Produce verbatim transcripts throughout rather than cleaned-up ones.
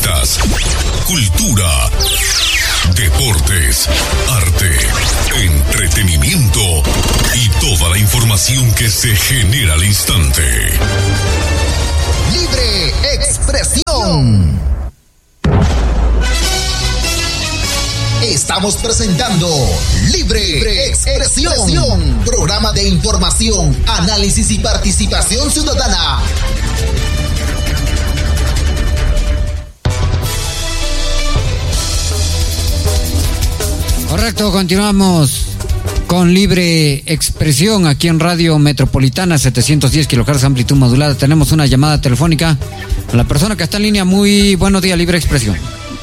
entrevistas, cultura, deportes, arte, entretenimiento y toda la información que se genera al instante. Libre Expresión. Estamos presentando Libre Expresión, programa de información, análisis y participación ciudadana. Correcto, continuamos con Libre Expresión aquí en Radio Metropolitana, setecientos diez kilohertz, amplitud modulada. Tenemos una llamada telefónica a la persona que está en línea. Muy buenos días, Libre Expresión.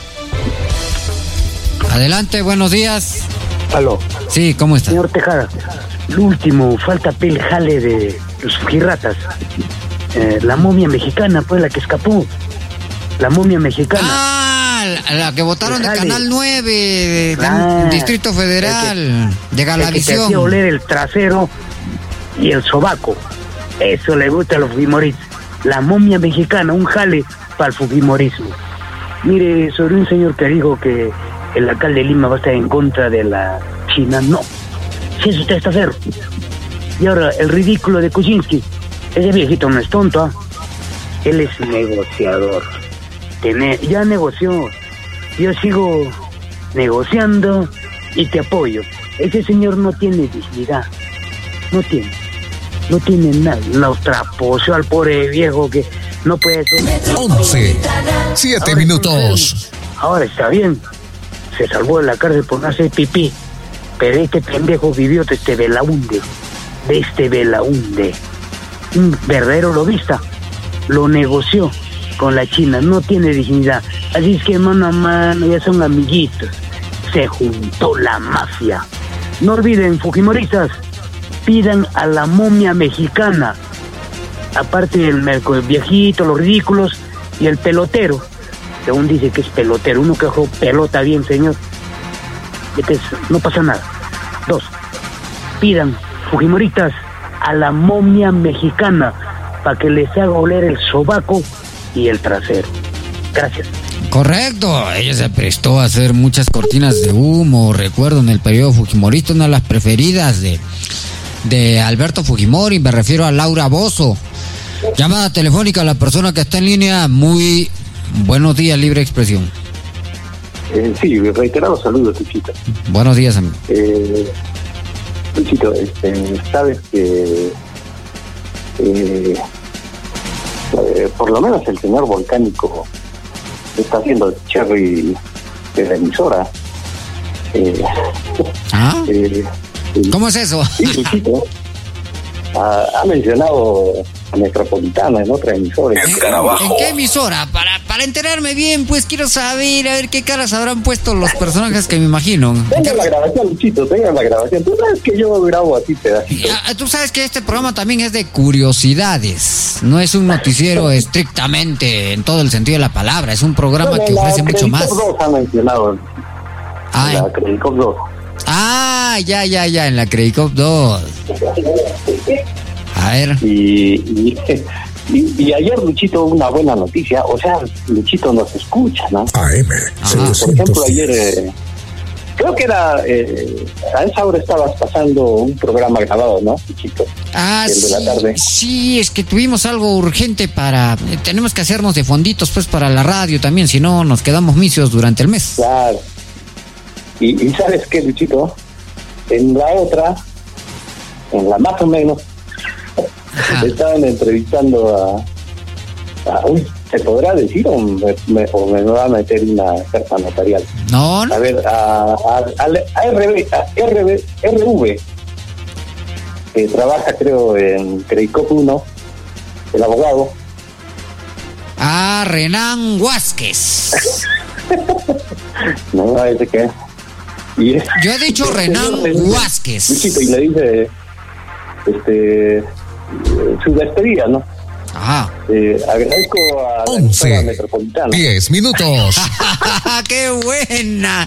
Adelante, buenos días. Aló. Sí, ¿cómo está? Señor Tejada, lo último, falta pel jale de los fujirratas. Eh, la momia mexicana, pues, la que escapó. La momia mexicana. Ah, la, la que votaron de Jale. Canal nueve, de, Ah, de Distrito Federal, el que, de el que te Galavisión. hacía oler el trasero y el sobaco. Eso le gusta a los fujimoristas. La momia mexicana, un jale para el fujimorismo. Mire, sobre un señor que dijo que el alcalde de Lima va a estar en contra de la China. No, si eso usted está cero. Y ahora, el ridículo de Kuczynski. Ese viejito no es tonto, ¿ah? Él es negociador. Tener, ya negoció. Yo sigo negociando y te apoyo. Ese señor no tiene dignidad. No tiene. No tiene nada. Lo traposeó al pobre viejo que no puede ser. once, siete minutos. Ahora está bien. Se salvó de la cárcel por no hacer pipí. Pero este pendejo vivió de este Belaúnde. De este Belaúnde. Un verdadero lobista. Lo negoció con la China. No tiene dignidad. Así es que mano a mano ya son amiguitos. Se juntó la mafia. No olviden, fujimoristas, pidan a la momia mexicana. Aparte del merco, el viejito, los ridículos y el pelotero. Según dice que es pelotero, uno que jugó pelota bien, señor. Entonces, no pasa nada. Dos, pidan, fujimoristas, a la momia mexicana para que les haga oler el sobaco y el trasero. Gracias. Correcto, ella se prestó a hacer muchas cortinas de humo. Recuerdo en el periodo fujimorista, una de las preferidas de, de Alberto Fujimori, me refiero a Laura Bozzo. Llamada telefónica a la persona que está en línea. Muy buenos días, Libre Expresión. Eh, sí, reiterados saludos, Luchito. Buenos días, amigo. Eh, Luchito, este, sabes que eh, eh, por lo menos el señor Volcánico está haciendo cherry de la emisora. Eh, ¿Ah? eh, ¿Cómo es eso? Sí, Luchito. ha, ha mencionado a Metropolitana en otra emisora. ¿En, ¿En qué emisora? Para, para enterarme bien, pues quiero saber, a ver qué caras habrán puesto los personajes que me imagino. Tenga la grabación, Luchito, tenga la grabación. Tú sabes que yo grabo así pedacitos. Ah, tú sabes que este programa también es de curiosidades. No es un noticiero estrictamente en todo el sentido de la palabra. Es un programa Bueno, que ofrece mucho más. dos ha mencionado. Ah, la Credicop dos. Ah, ya, ya, ya, en la Credicop dos. A ver. Y, y, y, y ayer, Luchito, una buena noticia. O sea, Luchito nos escucha, ¿no? A M. Por ejemplo, ayer, eh, creo que era, eh, a esa hora estabas pasando un programa grabado, ¿no, Luchito? Ah, el sí, de la tarde. sí, es que tuvimos algo urgente para... eh, tenemos que hacernos de fonditos, pues, para la radio también, si no nos quedamos misios durante el mes. Claro. Y, y ¿sabes qué, Luchito? En la otra, en la más o menos, Ajá. estaban entrevistando a, a... Uy, ¿se podrá decir o me, me, o me va a meter una carta notarial? No, no. A ver, a, a, a, R B, a R B, R V, que trabaja creo en Credicop uno, el abogado. Ah, Renan Vázquez. No, ese que es. Y es Yo he dicho Renan Vázquez. Luchito, y le dice este su despedida, ¿no? Ajá. Eh, agradezco a la emisora Metropolitana. diez minutos. ¡Qué buena!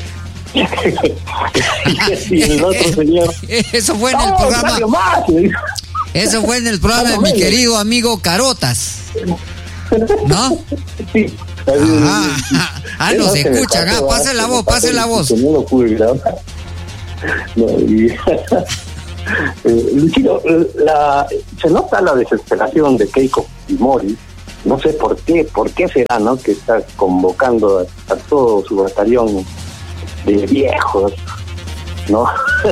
Y el otro señor. Eso fue en el No, programa. Mario Más, le dijo. Eso fue en el programa de mi querido amigo Carotas. ¿No? Sí, Ah, ah nos escuchan, ah, pase la voz, pase la voz. No lo pude grabar. No, y, eh, Luchito, la, se nota la desesperación de Keiko Fujimori. No sé por qué, por qué será, ¿no? Que está convocando a, a todo su batallón de viejos, ¿no?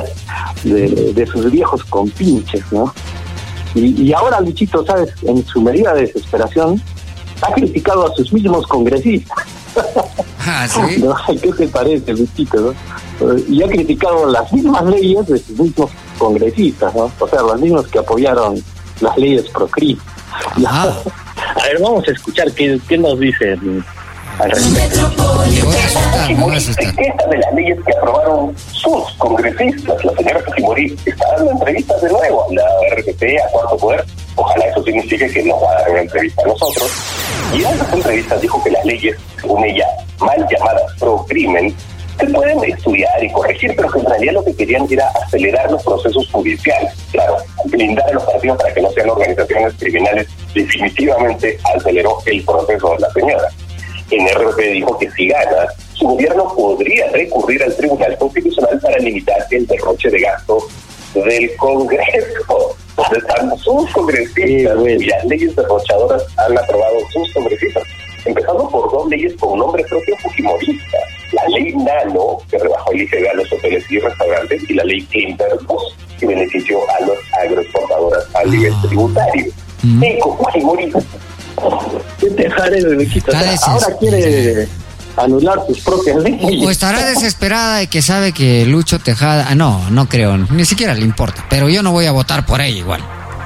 de, de sus viejos compinches, ¿no? Y, y ahora, Luchito, ¿sabes? En su medida de desesperación, ha criticado a sus mismos congresistas. Ah, ¿sí? ¿No? ¿Qué te parece, Luchito, no? Y ha criticado las mismas leyes de sus mismos congresistas, ¿no? O sea, los mismos que apoyaron las leyes pro-cri. Ah. A ver, vamos a escuchar qué, qué nos dicen al respecto. Me voy a asustar, me voy a asustar. Esta de las leyes que aprobaron sus congresistas, la señora Fujimori, está dando entrevistas de nuevo a la R P P, a Cuarto Poder. Ojalá eso signifique que nos va a dar una entrevista a nosotros. Y en esas entrevistas dijo que las leyes, según ella, mal llamadas pro-crimen, se pueden estudiar y corregir, pero que en realidad lo que querían era acelerar los procesos judiciales. Claro, blindar a los partidos para que no sean organizaciones criminales. Definitivamente aceleró el proceso de la señora. En R P P dijo que si gana, su gobierno podría recurrir al Tribunal Constitucional para limitar el derroche de gasto del Congreso, donde están sus congresistas, sí, y las leyes derrochadoras han aprobado sus congresistas, empezando por dos leyes con nombre propio fujimorista: la ley Nano, que rebajó el I G V a los hoteles y restaurantes, y la ley Climper dos, que benefició a los agroexportadoras a nivel tributario. Mm. Keiko Fujimori, ¿qué te parece, Luchito? O sea, Deses... ahora quiere anular sus propias leyes. O estará desesperada de que sabe que Lucho Tejada... Ah, no, no creo, ni siquiera le importa. Pero yo no voy a votar por ella igual.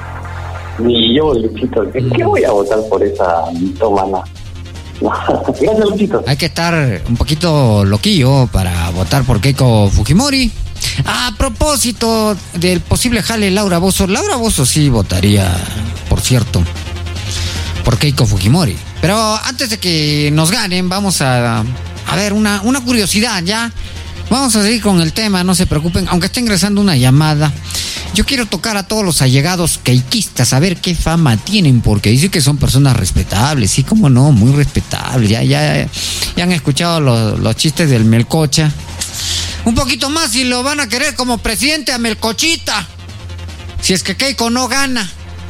Ni yo, Luchito. ¿Qué mm. voy a votar por esa mitómana? Gracias, Luchito. Hay que estar un poquito loquillo para votar por Keiko Fujimori. A propósito del posible jale Laura Bozzo, Laura Bozzo sí votaría, por cierto, por Keiko Fujimori. Pero antes de que nos ganen, vamos a, a ver una, una curiosidad, ¿ya? Vamos a seguir con el tema, no se preocupen, aunque está ingresando una llamada. Yo quiero tocar a todos los allegados keikistas, a ver qué fama tienen, porque dicen que son personas respetables, sí, cómo no, muy respetables. Ya, ya, ya han escuchado los, los chistes del Melcocha. Un poquito más y lo van a querer como presidente a Melcochita, si es que Keiko no gana.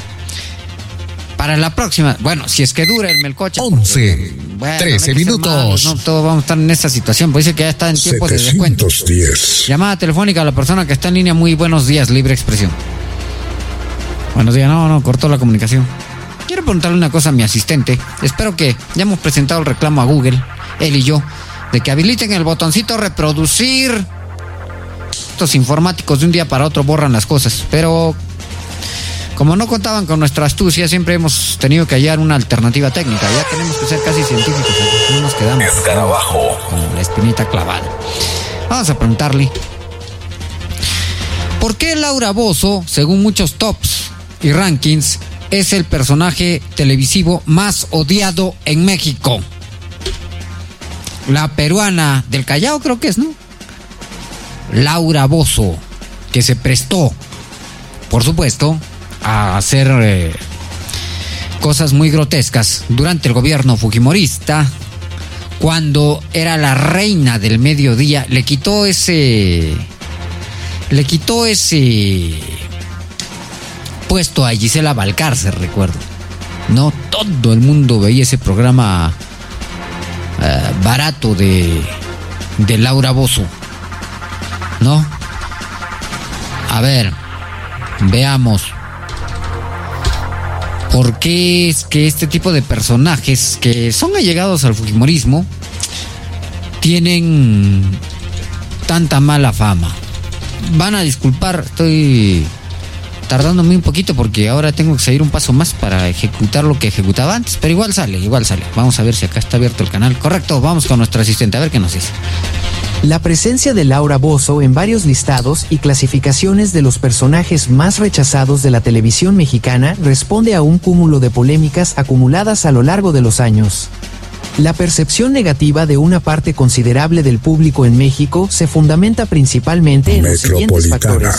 Para la próxima, bueno, si es que dura el Melcocha. once, bueno, trece minutos. No, todos vamos a estar en esta situación, pues dice que ya está en tiempo de descuento. diez. Llamada telefónica a la persona que está en línea. Muy buenos días, Libre Expresión. Buenos días, no, no, cortó la comunicación. Quiero preguntarle una cosa a mi asistente. Espero que ya hemos presentado el reclamo a Google, él y yo, de que habiliten el botoncito reproducir. Estos informáticos de un día para otro borran las cosas, pero como no contaban con nuestra astucia, siempre hemos tenido que hallar una alternativa técnica. Ya tenemos que ser casi científicos, no nos quedamos Escarabajo con la espinita clavada. Vamos a preguntarle, ¿por qué Laura Bozzo, según muchos tops y rankings, es el personaje televisivo más odiado en México? La peruana del Callao, creo que es, ¿no? Laura Bozzo, que se prestó, por supuesto, a hacer eh, cosas muy grotescas durante el gobierno fujimorista, cuando era la reina del mediodía. Le quitó ese le quitó ese puesto a Gisela Valcárcel, recuerdo. No, todo el mundo veía ese programa eh, barato de de Laura Bozzo, ¿no? A ver, veamos. ¿Por qué es que este tipo de personajes que son allegados al fujimorismo tienen tanta mala fama? Van a disculpar, estoy tardándome un poquito porque ahora tengo que seguir un paso más para ejecutar lo que ejecutaba antes, pero igual sale, igual sale. Vamos a ver si acá está abierto el canal. Correcto, vamos con nuestro asistente, a ver qué nos dice. La presencia de Laura Bozzo en varios listados y clasificaciones de los personajes más rechazados de la televisión mexicana responde a un cúmulo de polémicas acumuladas a lo largo de los años. La percepción negativa de una parte considerable del público en México se fundamenta principalmente en los siguientes factores: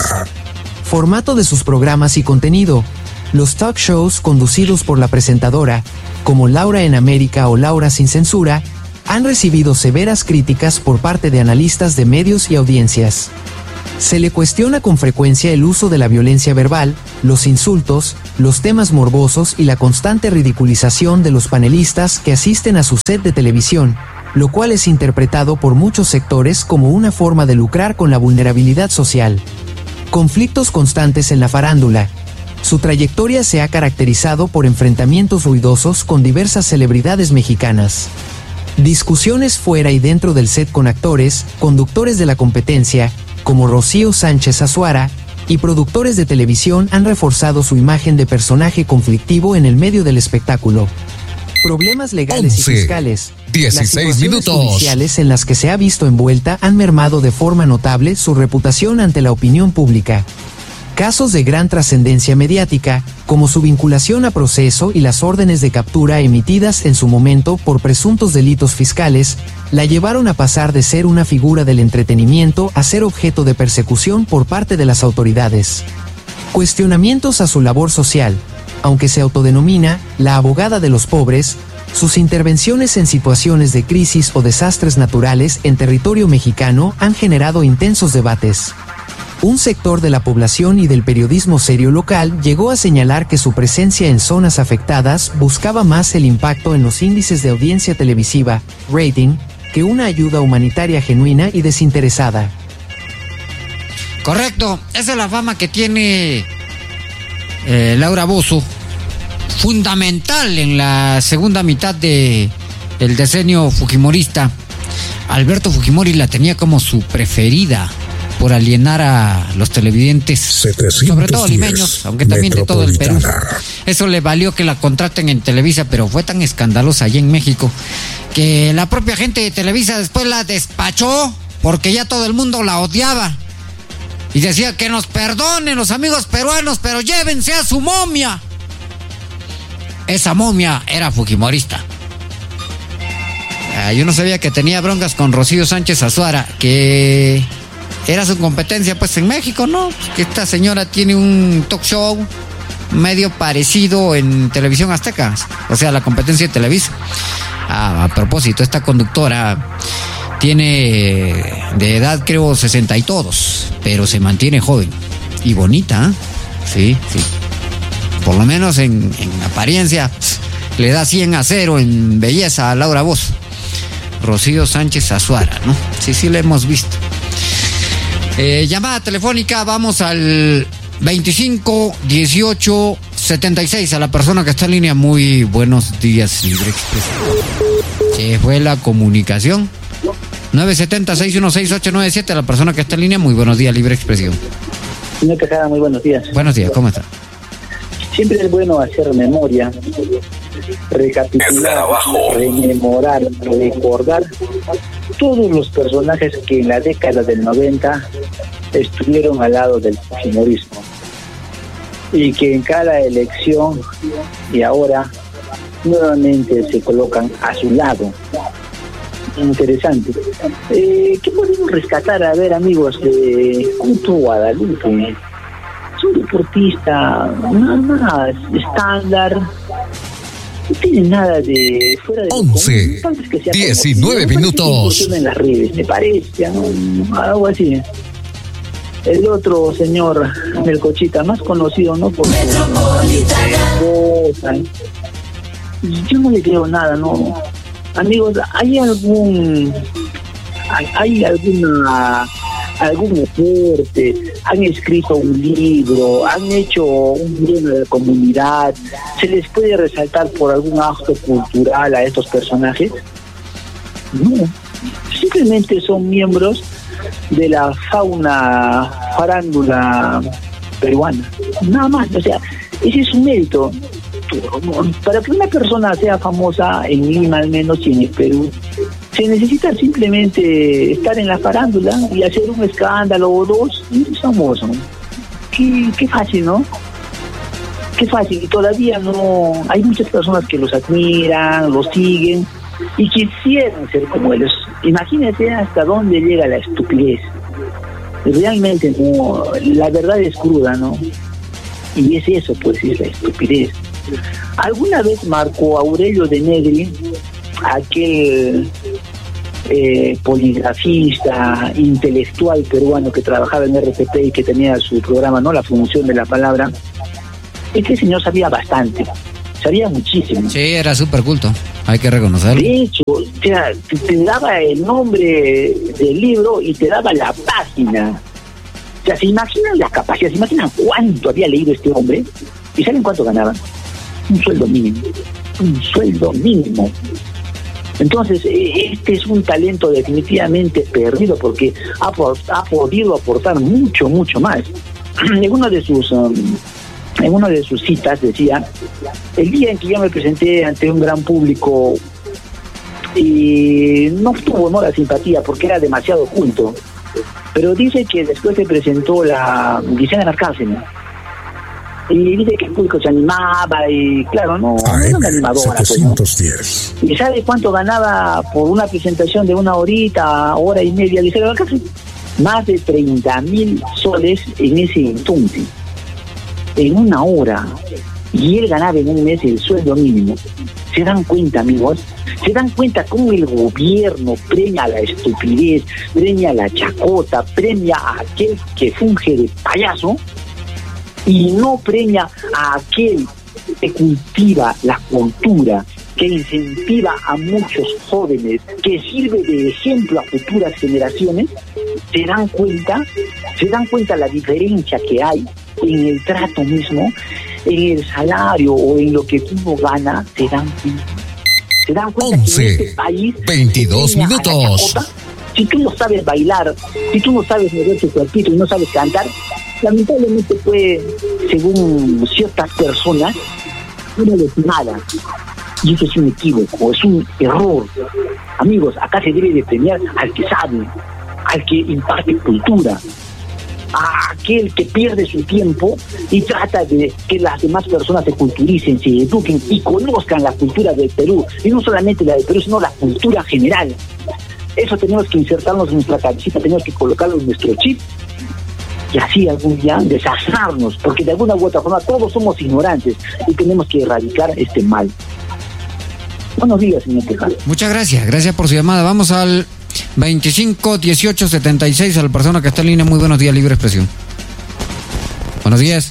formato de sus programas y contenido. Los talk shows conducidos por la presentadora como Laura en América o Laura sin censura, han recibido severas críticas por parte de analistas de medios y audiencias. Se le cuestiona con frecuencia el uso de la violencia verbal, los insultos, los temas morbosos y la constante ridiculización de los panelistas que asisten a su set de televisión, lo cual es interpretado por muchos sectores como una forma de lucrar con la vulnerabilidad social. Conflictos constantes en la farándula. Su trayectoria se ha caracterizado por enfrentamientos ruidosos con diversas celebridades mexicanas. Discusiones fuera y dentro del set con actores, conductores de la competencia, como Rocío Sánchez Azuara, y productores de televisión han reforzado su imagen de personaje conflictivo en el medio del espectáculo. Problemas legales once, y fiscales. dieciséis Las minutos. situaciones judiciales en las que se ha visto envuelta han mermado de forma notable su reputación ante la opinión pública. Casos de gran trascendencia mediática, como su vinculación a proceso y las órdenes de captura emitidas en su momento por presuntos delitos fiscales, la llevaron a pasar de ser una figura del entretenimiento a ser objeto de persecución por parte de las autoridades. Cuestionamientos a su labor social. Aunque se autodenomina la abogada de los pobres, sus intervenciones en situaciones de crisis o desastres naturales en territorio mexicano han generado intensos debates. Un sector de la población y del periodismo serio local llegó a señalar que su presencia en zonas afectadas buscaba más el impacto en los índices de audiencia televisiva, rating, que una ayuda humanitaria genuina y desinteresada. Correcto, esa es la fama que tiene eh, Laura Bozzo, fundamental en la segunda mitad de el decenio fujimorista. Alberto Fujimori la tenía como su preferida por alienar a los televidentes, sobre todo limeños, aunque también de todo el Perú. Eso le valió que la contraten en Televisa, pero fue tan escandalosa allá en México que la propia gente de Televisa después la despachó porque ya todo el mundo la odiaba. Y decía que nos perdonen los amigos peruanos, pero llévense a su momia. Esa momia era fujimorista. Ah, yo no sabía que tenía broncas con Rocío Sánchez Azuara, que era su competencia pues en México, ¿no? Que esta señora tiene un talk show medio parecido en Televisión Azteca, o sea, la competencia de Televisa. Ah, a propósito, esta conductora tiene de edad creo sesenta y todos, pero se mantiene joven y bonita, ¿eh? Sí, sí. Por lo menos en, en apariencia le da cien a cero en belleza a Laura Bozzo. Rocío Sánchez Azuara, ¿no? Sí, sí la hemos visto. Eh, llamada telefónica, vamos al veinticinco dieciocho setenta y seis, a la persona que está en línea. Muy buenos días, Libre Expresión. Se fue la comunicación. nueve siete cero, seis uno seis, ocho nueve siete, a la persona que está en línea. Muy buenos días, Libre Expresión. Señor Tejada, muy buenos días. Buenos días, ¿cómo está? Siempre es bueno hacer memoria, recapitular, rememorar, recordar todos los personajes que en la década del noventa estuvieron al lado del fujimorismo y que en cada elección y ahora nuevamente se colocan a su lado. Interesante. Eh, ¿Qué podemos rescatar? A ver, amigos, de Cuto Guadalupe. Es un deportista nada estándar, no tiene nada de fuera de once, diecinueve minutos en las redes, me parece, ¿no? Algo así. El otro señor Melcochita, más conocido, ¿no? Por su esposa. Yo no le creo nada, ¿no? Amigos, ¿hay algún hay, hay alguna algún aporte? ¿Han escrito un libro? ¿Han hecho un bien a la comunidad? ¿Se les puede resaltar por algún acto cultural a estos personajes? No, simplemente son miembros de la fauna farándula peruana, nada más. O sea, ese es un mérito. Para que una persona sea famosa en Lima, al menos, y en el Perú, se necesita simplemente estar en la farándula y hacer un escándalo o dos y es famoso. Qué, qué fácil, ¿no? Qué fácil. Y todavía no hay muchas personas que los admiran, los siguen y quisieran ser como ellos. Imagínense hasta dónde llega la estupidez. Realmente no, la verdad es cruda, ¿no? Y es eso, pues, es la estupidez. Alguna vez Marco Aurelio de Negri, aquel eh, poligrafista, intelectual peruano que trabajaba en R T P y que tenía su programa, ¿no? La función de la palabra, este señor sabía bastante, sabía muchísimo. Sí, era súper culto, hay que reconocerlo. De hecho, o sea, te, te daba el nombre del libro y te daba la página. O sea, ¿se imaginan las capacidades? ¿Se imaginan cuánto había leído este hombre? ¿Y saben cuánto ganaba? Un sueldo mínimo. Un sueldo mínimo. Entonces, este es un talento definitivamente perdido porque ha, ha podido aportar mucho, mucho más. En uno de sus... Um, en una de sus citas decía: el día en que yo me presenté ante un gran público y no obtuvo ¿no? la simpatía porque era demasiado culto, pero dice que después se presentó la Gisela Narcásen y dice que el público se animaba y claro, no, no era una animadora. setecientos diez. Pues, ¿no? ¿Y sabe cuánto ganaba por una presentación de una horita, hora y media Gisela Narcásen? Más de treinta mil soles en ese entonces. En una hora, y él ganaba en un mes el sueldo mínimo. ¿Se dan cuenta, amigos? ¿Se dan cuenta cómo el gobierno premia la estupidez, premia la chacota, premia a aquel que funge de payaso y no premia a aquel que cultiva la cultura, que incentiva a muchos jóvenes, que sirve de ejemplo a futuras generaciones? ¿Se dan cuenta? ¿Se dan cuenta la diferencia que hay en el trato mismo, en el salario o en lo que uno gana? ¿Se dan cuenta? ¿Se dan cuenta once, que en este país veintidós minutos. Si tú no sabes bailar, si tú no sabes mover tu cuerpito y no sabes cantar, lamentablemente pues, según ciertas personas, no eres nada. Y eso es un equívoco, es un error. Amigos, acá se debe de premiar al que sabe, al que imparte cultura, a aquel que pierde su tiempo y trata de que las demás personas se culturicen, se eduquen y conozcan la cultura del Perú. Y no solamente la del Perú, sino la cultura general. Eso tenemos que insertarnos en nuestra cabecita, tenemos que colocarlo en nuestro chip y así algún día deshacernos, porque de alguna u otra forma todos somos ignorantes y tenemos que erradicar este mal. Buenos días, señor Tejada. Muchas gracias, gracias por su llamada. Vamos al veinticinco dieciocho setenta y seis, a la persona que está en línea. Muy buenos días, Libre Expresión. Buenos días.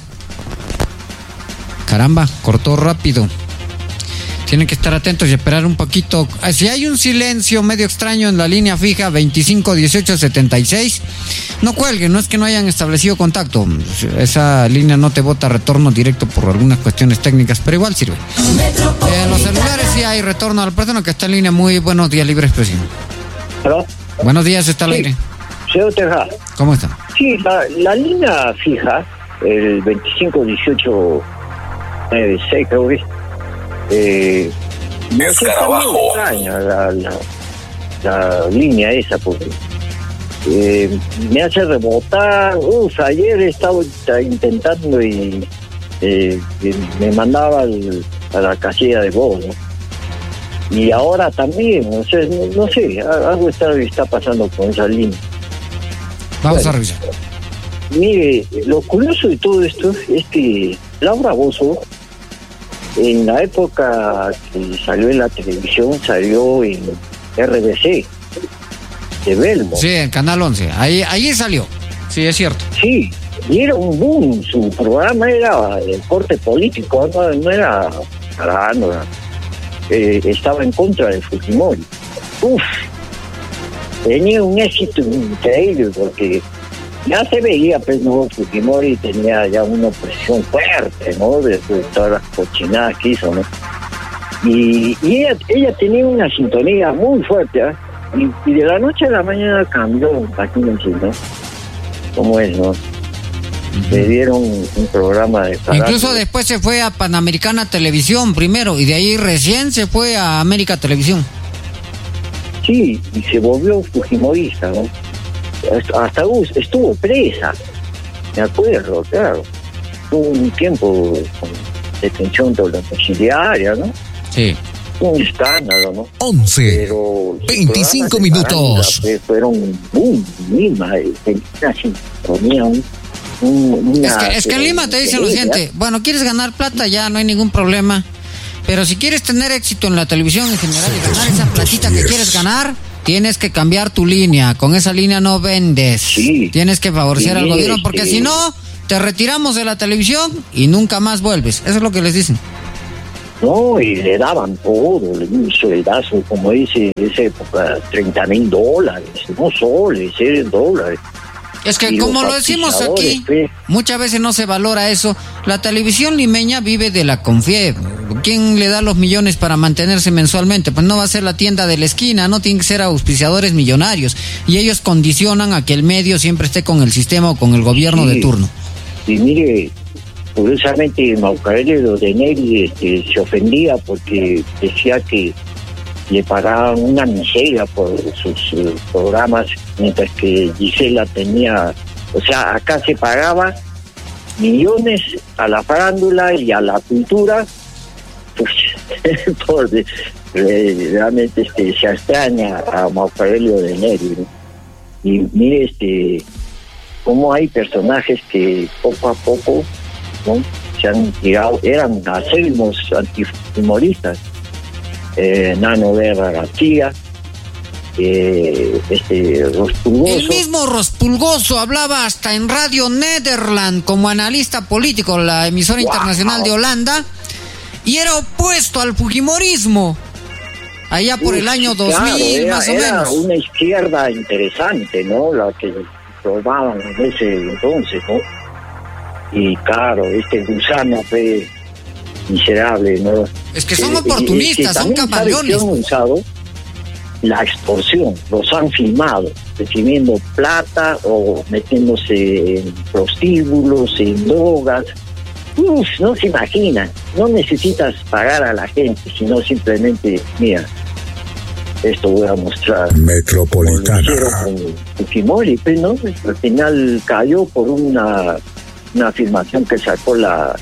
Caramba, cortó rápido. Tienen que estar atentos y esperar un poquito. Si hay un silencio medio extraño en la línea fija veinticinco dieciocho setenta y seis, no cuelguen, no es que no hayan establecido contacto. Esa línea no te bota retorno directo por algunas cuestiones técnicas, pero igual sirve. Eh, en los celulares sí hay retorno a la persona que está en línea. Muy buenos días, Libre Expresión. ¿Aló? Buenos días, está al Sí, aire. señor Tejada. ¿Cómo está? Sí, la, la línea fija, el veinticinco dieciocho noventa y seis, creo que es. Eh, me hace muy extraña la, la, la línea esa, porque eh, me hace rebotar. Uf, ayer he estado intentando y eh, me mandaba al, a la casilla de voz, ¿no? Y ahora también, o sea, no, no sé, algo está, está pasando con esa línea. Vamos Bueno, a revisar. Mire, lo curioso de todo esto es que Laura Bozzo, en la época que salió en la televisión, salió en R B C, de Belmo. Sí, en Canal once. Ahí, ahí salió. Sí, es cierto. Sí, y era un boom. Su programa era de corte político, no, no era para no, eh, estaba en contra de Fujimori. Uf, tenía un éxito increíble porque ya se veía, pues, no, Fujimori tenía ya una oposición fuerte, ¿no? Desde de todas las cochinadas que hizo, ¿no? Y, y ella, ella tenía una sintonía muy fuerte, ¿eh? Y, y de la noche a la mañana cambió, aquí en Chile, ¿no? Como es, ¿no? Le dieron un programa de carácter. Incluso después se fue a Panamericana Televisión primero y de ahí recién se fue a América Televisión. Sí, y se volvió fujimorista, ¿no? Hasta estuvo presa, me acuerdo, claro. Tuvo un tiempo con detención domiciliaria, ¿no? Sí. Un escándalo, ¿no? once, Pero veinticinco los programas de minutos. farándula, pues, fueron boom, misma, tenía una sintonía, un, una, es que, es que en Lima te dicen lo siguiente, bueno, ¿quieres ganar plata? Ya no hay ningún problema. Pero si quieres tener éxito en la televisión en general y ganar esa platita que quieres ganar, tienes que cambiar tu línea. Con esa línea no vendes. Sí. Tienes que favorecer Sí, al gobierno porque sí. si no, te retiramos de la televisión y nunca más vuelves. Eso es lo que les dicen. No, y le daban todo, un sueldazo, como dice, en esa época, treinta mil dólares, no soles, eran dólares. Es que Y como los lo decimos aquí, auspiciadores, pues. muchas veces no se valora eso. La televisión limeña vive de la Confiep. ¿Quién le da los millones para mantenerse mensualmente? Pues no va a ser la tienda de la esquina, no tienen que ser auspiciadores millonarios. Y ellos condicionan a que el medio siempre esté con el sistema o con el gobierno Sí. de turno. Y mire, curiosamente Maucarello de Neri este, se ofendía porque decía que le pagaban una miseria por sus uh, programas, mientras que Gisela tenía, o sea, acá se pagaba millones a la farándula y a la cultura, pues por, eh, realmente este, se extraña a Maucarello de Neri, ¿no? Y mire, este, cómo hay personajes que poco a poco, ¿no?, se han tirado, eran acérrimos antihumoristas. Eh, Nano Guerra García, eh, este Rospulgoso. El mismo Rospulgoso hablaba hasta en Radio Nederland como analista político, la emisora Wow. internacional de Holanda, y era opuesto al fujimorismo. Allá por Sí, el año sí, dos mil, claro, era, más o era menos. una izquierda interesante, ¿no? La que formaban en ese entonces, ¿no? Y claro, este gusano fue miserable, ¿no? Es que son Eh, oportunistas, eh, son también sabe que camaleones. han usado la extorsión, los han filmado recibiendo plata o metiéndose en prostíbulos, en drogas. Uf, no se imaginan, no necesitas pagar a la gente, sino simplemente, mira, esto voy a mostrar. Metropolitana. Como lo hicieron con Fujimori, pues, ¿no? Al final cayó por una, una afirmación que sacó la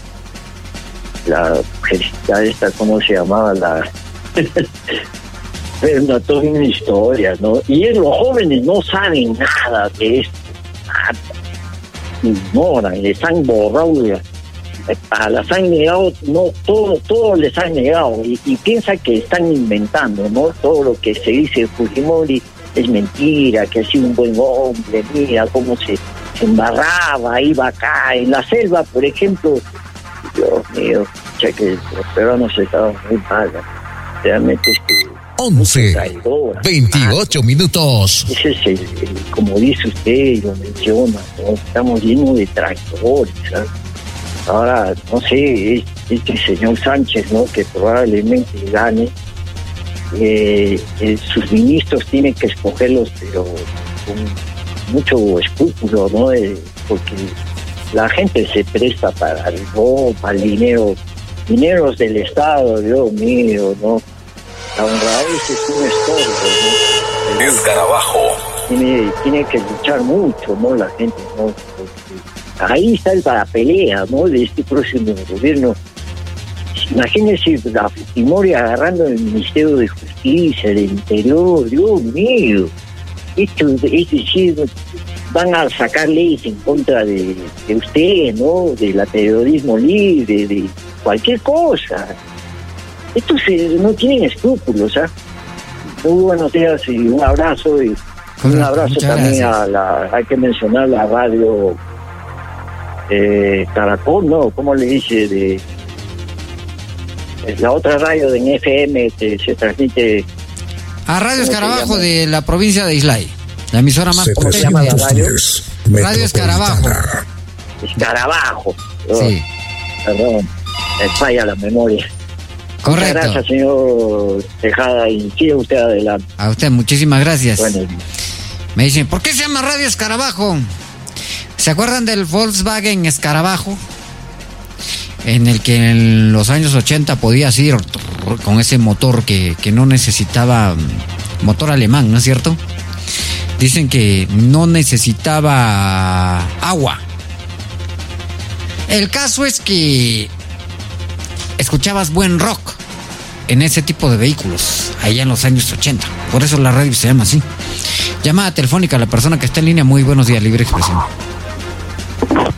la gesta esta, ¿cómo se llamaba? La pero no, toda una historia, ¿no? Y es, los jóvenes no saben nada de esto, nada. Ignoran, les han borrado, ya. A las han negado, no, todo, todo les han negado y, y piensa que están inventando, ¿no? Todo lo que se dice de Fujimori es mentira, que ha sido un buen hombre, mira cómo se, se embarraba, iba acá, en la selva, por ejemplo. Dios mío, ya que los peruanos estaban muy mal, realmente este, once, veintiocho minutos. ese es el, el, como dice usted, lo menciona, ¿no? Estamos llenos de tractores, ¿sabes? Ahora, no sé, este señor Sánchez, ¿no?, que probablemente gane, eh, eh, sus ministros tienen que escogerlos, pero con mucho escrúpulo, ¿no? Eh, porque la gente se presta para el robo, para el dinero, dineros del Estado, Dios mío, ¿no? La honradez es un estorbo, ¿no? Escarabajo. Tiene, tiene que luchar mucho, ¿no?, la gente, ¿no? Porque ahí está el para pelea, ¿no?, de este próximo gobierno. Imagínense la Fujimori agarrando el Ministerio de Justicia, del Interior, Dios mío. Esto, es decir, van a sacar leyes en contra de, de usted, ¿no?, de la terrorismo libre, de cualquier cosa. Estos eh, no tienen escrúpulos, ¿ah? Muy buenos días y un abrazo, y un abrazo también gracias. a la, hay que mencionar la radio eh, Caracol, ¿no? ¿Cómo le dice? De la otra radio de en F M que se transmite a Radio Escarabajo de la provincia de Islay, la emisora más potente. ¿Cómo se llama la radio? Radio Escarabajo. Escarabajo. Oh, sí. Perdón, me falla la memoria. Correcto. Muchas gracias, señor Tejada, y sigue usted adelante. A usted, muchísimas gracias. Bueno. Me dicen, ¿por qué se llama Radio Escarabajo? ¿Se acuerdan del Volkswagen Escarabajo? En el que en los años ochenta podías ir con ese motor que, que no necesitaba, motor alemán, ¿no es cierto? Dicen que no necesitaba agua. El caso es que escuchabas buen rock en ese tipo de vehículos allá en los años ochenta. Por eso la radio se llama así. Llamada telefónica a la persona que está en línea. Muy buenos días, Libre Expresión.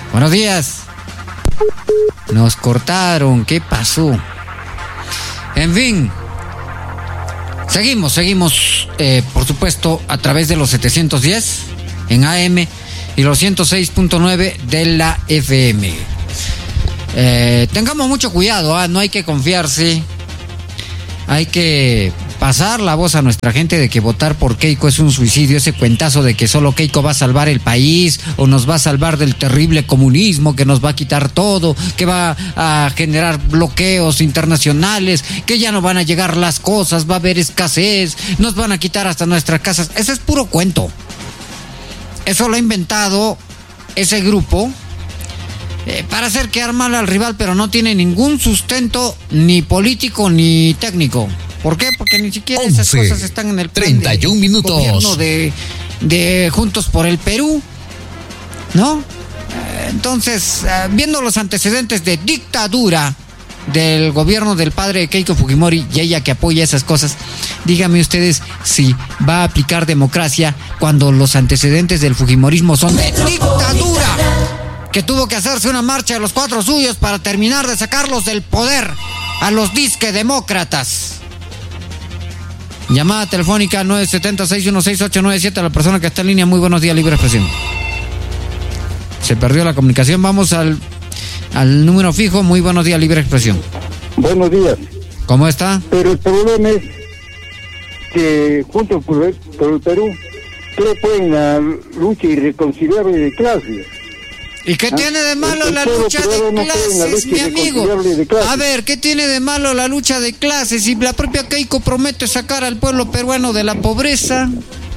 Buenos días. Nos cortaron, ¿qué pasó? En fin. Seguimos, seguimos, eh, por supuesto, a través de los setecientos diez en A M y los ciento seis punto nueve de la F M. Eh, tengamos mucho cuidado, ¿eh? No hay que confiarse. Hay que pasar la voz a nuestra gente de que votar por Keiko es un suicidio. Ese cuentazo de que solo Keiko va a salvar el país o nos va a salvar del terrible comunismo, que nos va a quitar todo, que va a generar bloqueos internacionales, que ya no van a llegar las cosas, va a haber escasez, nos van a quitar hasta nuestras casas. Ese es puro cuento. Eso lo ha inventado ese grupo eh, para hacer quedar mal al rival, pero no tiene ningún sustento ni político ni técnico. ¿Por qué? Porque ni siquiera esas cosas están en el plan treinta y un de minutos. Gobierno de, de Juntos por el Perú, ¿no? Eh, entonces, eh, viendo los antecedentes de dictadura del gobierno del padre de Keiko Fujimori y ella que apoya esas cosas, díganme ustedes si va a aplicar democracia cuando los antecedentes del fujimorismo son de dictadura, que tuvo que hacerse una marcha de los cuatro suyos para terminar de sacarlos del poder a los disque demócratas. Llamada telefónica nueve siete cero, seis uno seis, ocho nueve siete a la persona que está en línea. Muy buenos días, Libre Expresión. Se perdió la comunicación. Vamos al, al número fijo. Muy buenos días, Libre Expresión. Buenos días. ¿Cómo está? Pero el problema es que junto por el, por el Perú cree pues en la lucha irreconciliable de clases. ¿Y qué ¿Ah? tiene de malo el, la el lucha de no clases, mi amigo? De clases. A ver, ¿qué tiene de malo la lucha de clases? Si la propia Keiko promete sacar al pueblo peruano de la pobreza.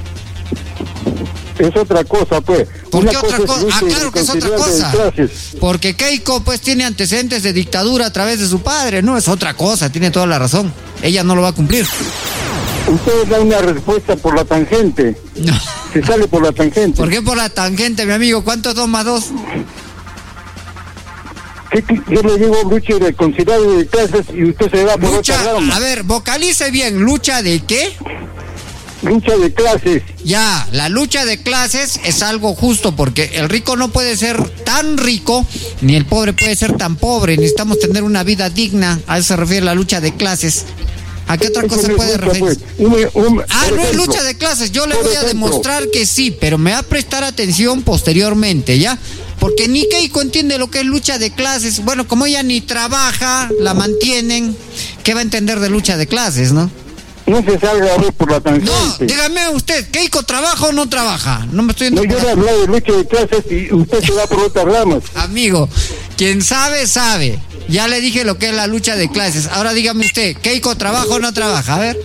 Es otra cosa, pues. ¿Por Una qué otra cosa? Ah, claro que es otra cosa. Porque Keiko, pues, tiene antecedentes de dictadura a través de su padre. No, es otra cosa, tiene toda la razón. Ella no lo va a cumplir. Usted da una respuesta por la tangente. No. Se sale por la tangente. ¿Por qué por la tangente, mi amigo? ¿Cuánto es dos más dos? ¿Qué, qué, yo le digo lucha irreconciliable de clases y usted se va por Lucha, otra rama. a ver, vocalice bien. ¿Lucha de qué? Lucha de clases. Ya, la lucha de clases es algo justo porque el rico no puede ser tan rico ni el pobre puede ser tan pobre. Necesitamos tener una vida digna. A eso se refiere la lucha de clases. ¿A qué otra Eso cosa me puede gusta, referirse? pues. Un- un- Ah, por no es ejemplo, lucha de clases. Yo le por voy a ejemplo, demostrar que sí, pero me va a prestar atención posteriormente, ¿ya? Porque ni Keiko entiende lo que es lucha de clases. Bueno, como ella ni trabaja, la mantienen, ¿qué va a entender de lucha de clases, no? No se salga a ver por la tangente. No, dígame usted, ¿Keiko trabaja o no trabaja? No me estoy No, yendo yo por le ahí. hablaba de lucha de clases y usted se va por otras ramas. Amigo, quien sabe, sabe. Ya le dije lo que es la lucha de clases. Ahora dígame usted, ¿Keiko trabaja o no trabaja? A ver.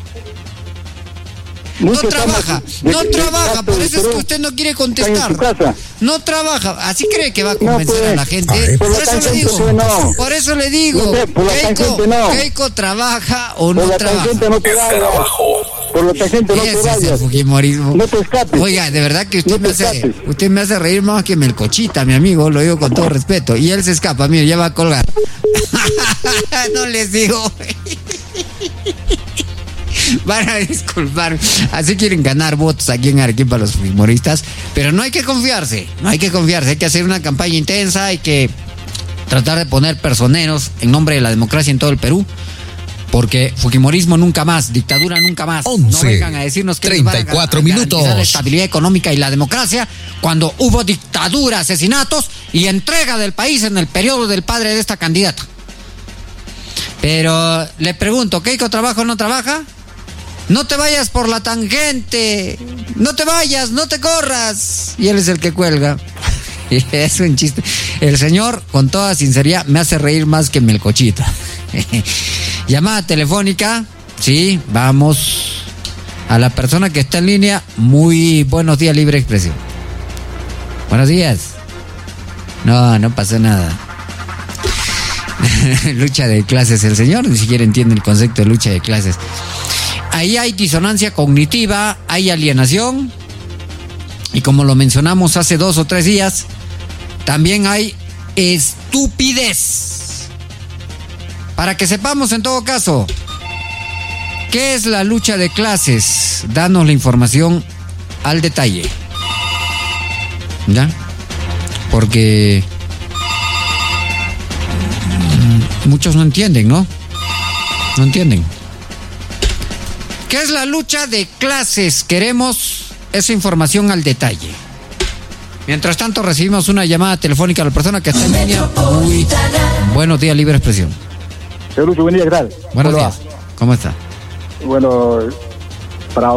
No Muchos trabaja, estamos de- no de- trabaja, de- por de- eso es que Perú. usted no quiere Está en contestar. su casa. No trabaja, así cree que va a convencer pues. a la gente. Ay, por Por la eso le tangente, digo, pues, no. por eso le digo, No sé, por la Keiko, tangente, no. Keiko trabaja o Por no la trabaja. tangente no te vayas. Por la tangente no Ese te es el vayas. fujimorismo. No te escapes. Oiga, de verdad que usted, No me te hace, escapes. usted me hace reír más que Melcochita, mi amigo, lo digo con todo respeto. Y él se escapa, mire, ya va a colgar. No les digo. Van a disculpar. Así quieren ganar votos aquí en Arequipa los fujimoristas. Pero no hay que confiarse, no hay que confiarse. Hay que hacer una campaña intensa, hay que tratar de poner personeros en nombre de la democracia en todo el Perú. Porque fujimorismo nunca más, dictadura nunca más. once, no vengan a decirnos que treinta y cuatro les van a garantizar minutos. la estabilidad económica y la democracia cuando hubo dictadura, asesinatos y entrega del país en el periodo del padre de esta candidata. Pero le pregunto, ¿Keiko trabaja o no trabaja? No te vayas por la tangente, no te vayas, no te corras. Y él es el que cuelga. Es un chiste. El señor, con toda sinceridad, me hace reír más que Melcochita. Llamada telefónica. Sí, vamos a la persona que está en línea. Muy buenos días, Libre Expresión. Buenos días. No, no pasó nada. Lucha de clases. El señor ni siquiera entiende el concepto de lucha de clases. Ahí hay disonancia cognitiva, hay alienación. Y como lo mencionamos hace dos o tres días, también hay estupidez. Para que sepamos en todo caso, ¿qué es la lucha de clases? Danos la información al detalle. ¿Ya? Porque muchos no entienden, ¿no? No entienden. ¿Qué es la lucha de clases? Queremos esa información al detalle. Mientras tanto, recibimos una llamada telefónica a la persona que está en línea. Uy. Buenos días, Libre Expresión. Señor Lucho, buen día, ¿qué tal? Buenos ¿Cómo días. ¿Cómo está? Bueno,